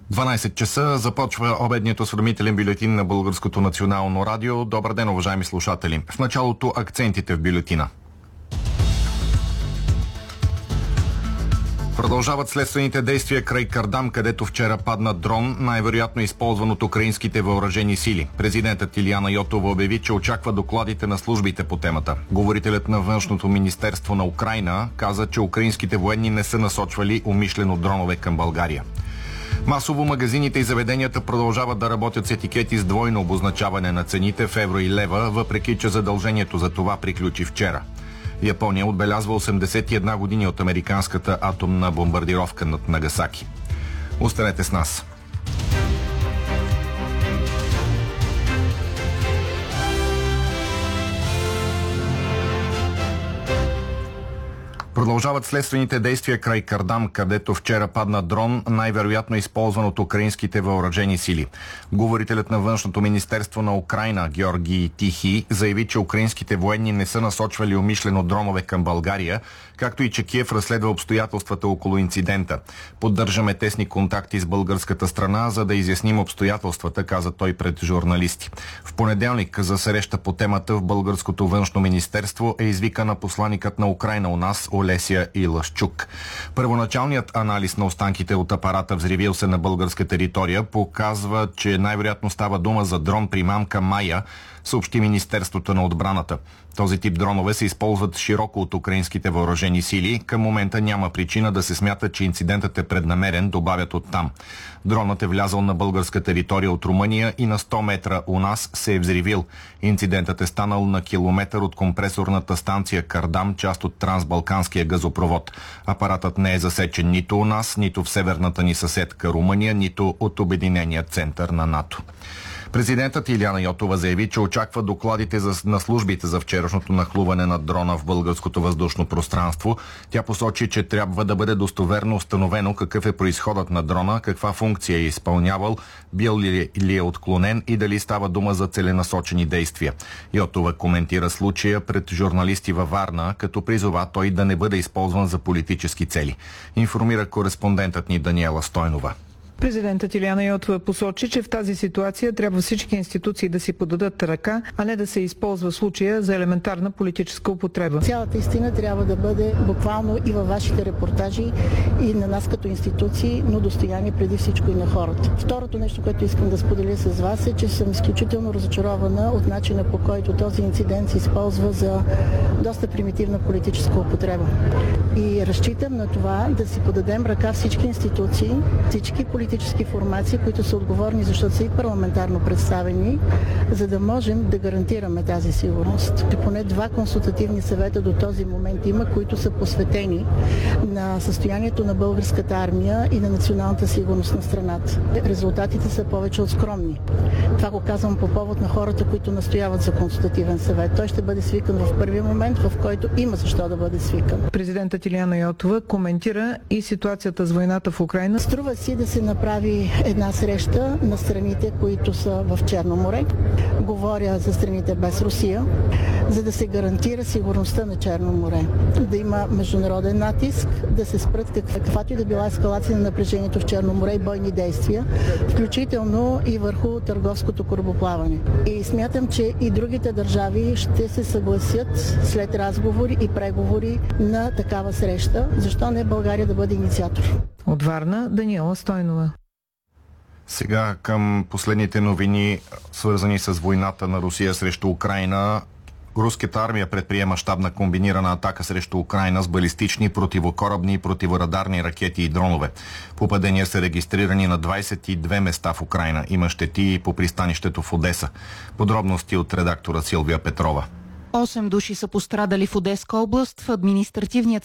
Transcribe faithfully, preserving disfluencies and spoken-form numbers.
дванайсет часа започва обедният осведомителен бюлетин на Българското национално радио. Добър ден, уважаеми слушатели. В началото акцентите в бюлетина. Продължават следствените действия край Кардам, където вчера падна дрон, най-вероятно използван от украинските въоръжени сили. Президентът Илияна Йотова обяви, че очаква докладите на службите по темата. Говорителят на Външното министерство на Украйна каза, че украинските военни не са насочвали умишлено дронове към България. Масово магазините и заведенията продължават да работят с етикети с двойно обозначаване на цените в евро и лева, въпреки че задължението за това приключи вчера. Япония отбелязва осемдесет и една години от американската атомна бомбардировка над Нагасаки. Останете с нас. Продължават следствените действия край Кардам, където вчера падна дрон, най-вероятно използван от украинските въоръжени сили. Говорителят на Външното министерство на Украйна Георгий Тихий заяви, че украинските военни не са насочвали умишлено дронове към България, както и че Киев разследва обстоятелствата около инцидента. Поддържаме тесни контакти с българската страна, за да изясним обстоятелствата, каза той пред журналисти. В понеделник за среща по темата в Българското външно министерство е извикана посланикът на Украйна у нас Олеся Илашчук. Първоначалният анализ на останките от апарата, взривил се на българска територия, показва, че най-вероятно става дума за дрон примамка Майя, съобщи Министерството на отбраната. Този тип дронове се използват широко от украинските въоръжени сили. Към момента няма причина да се смята, че инцидентът е преднамерен, добавят оттам. Дронът е влязъл на българска територия от Румъния и на сто метра у нас се е взривил. Инцидентът е станал на километър от компресорната станция Кардам, част от трансбалканския газопровод. Апаратът не е засечен нито у нас, нито в северната ни съседка Румъния, нито от Обединения център на НАТО. Президентът Илияна Йотова заяви, че очаква докладите за, на службите за вчерашното нахлуване на дрона в българското въздушно пространство. Тя посочи, че трябва да бъде достоверно установено какъв е произходът на дрона, каква функция е изпълнявал, бил ли, ли е отклонен и дали става дума за целенасочени действия. Йотова коментира случая пред журналисти във Варна, като призова той да не бъде използван за политически цели. Информира кореспондентът ни Даниела Стойнова. Президентът Илияна Йотова посочи, че в тази ситуация трябва всички институции да си подадат ръка, а не да се използва случая за елементарна политическа употреба. Цялата истина трябва да бъде буквално и във вашите репортажи, и на нас като институции, но достояние преди всичко и на хората. Второто нещо, което искам да споделя с вас е, че съм изключително разочарована от начина, по който този инцидент се използва за доста примитивна политическа употреба. И разчитам на това да си подадем ръка всички институции, всички политически формации, които са отговорни, защото са и парламентарно представени, за да можем да гарантираме тази сигурност. Поне два консултативни съвета до този момент има, които са посветени на състоянието на българската армия и на националната сигурност на страната. Резултатите са повече от скромни. Това го казвам по повод на хората, които настояват за консултативен съвет. Той ще бъде свикан в първия момент, в който има защо да бъде свикан. Президентът Илияна Йотова коментира и ситуацията с войната в Украйна. Струва си да се направи една среща на страните, които са в Черно море. Говоря за страните без Русия, за да се гарантира сигурността на Черно море. Да има международен натиск, да се спрат каквато и да била ескалация на напрежението в Черно море и бойни действия, включително и върху търговското корабоплаване. И смятам, че и другите държави ще се съгласят след разговори и преговори на такава среща. Защо не България да бъде инициатор? От Варна Даниела Стойнова. Сега към последните новини, свързани с войната на Русия срещу Украйна. Руската армия предприема щабна комбинирана атака срещу Украйна с балистични, противокорабни и противорадарни ракети и дронове. Попадения са регистрирани на двайсет и две места в Украйна. Има щети по пристанището в Одеса. Подробности от редактора Силвия Петрова. Осем души са пострадали в Одеска област. В административният